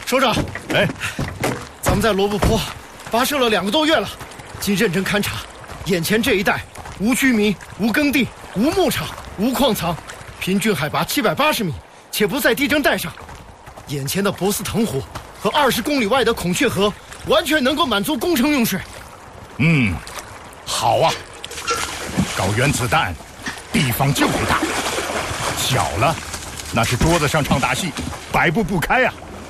首长， 哎， 咱们在罗布泊跋涉了2个多月了，经认真勘察，眼前这一带无居民、无耕地、无牧场、无矿藏，平均海拔780米，且不在地震带上。眼前的博斯腾湖和20公里外的孔雀河，完全能够满足工程用水。 好啊，搞原子弹，地方就得大，小了，那是桌子上唱大戏，摆布不开啊。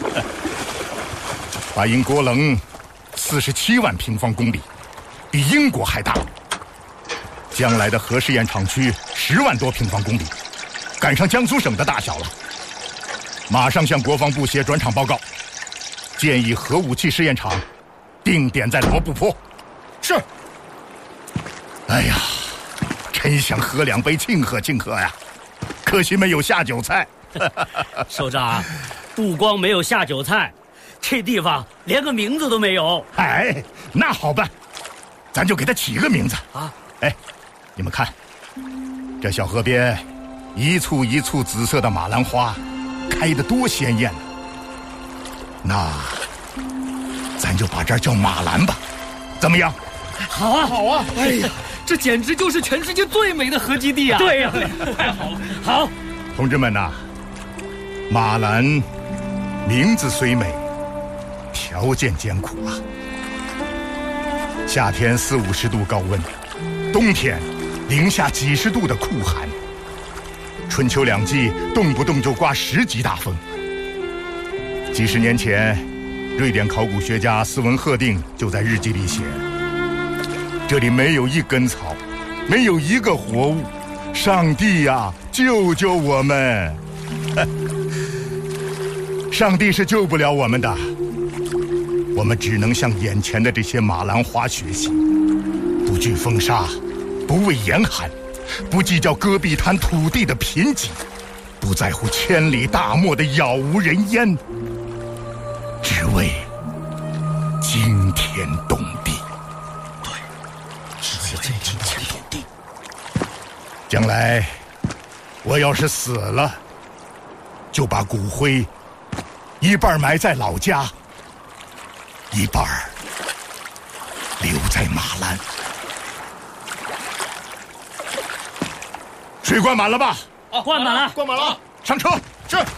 巴音郭棱47万平方公里，比英国还大。将来的核试验场区10万多平方公里，赶上江苏省的大小了。马上向国防部写转场报告，建议核武器试验场定点在罗布泊。 是。 哎呀，真想喝2杯庆贺庆贺呀，可惜没有下酒菜。 首长，不光没有下酒菜，这地方连个名字都没有。 哎，那好办，咱就给它起个名字啊！ 哎，你们看，这小河边一簇一簇紫色的马兰花，开得多鲜艳啊！那咱就把这儿叫马兰吧，怎么样？ 好啊， 好啊！ 哎呀，这简直就是全世界最美的核基地啊！对呀，太好了！好， 同志们呐，马兰名字虽美，条件艰苦啊。夏天40-50度高温，冬天零下几十度的酷寒，春秋2季动不动就刮10级大风。几十年前，瑞典考古学家斯文赫定就在日记里写：这里没有一根草，没有一个活物，上帝呀，救救我们！上帝是救不了我们的，我们只能向眼前的这些马兰花学习，不惧风沙，不畏严寒，不计较戈壁滩土地的贫瘠，不在乎千里大漠的杳无人烟，只为惊天动地。 对，只为惊天动地。 将来我要是死了，就把骨灰一半埋在老家，一半留在马兰。水灌满了吧？ 灌满了， 灌满了， 上车。 是。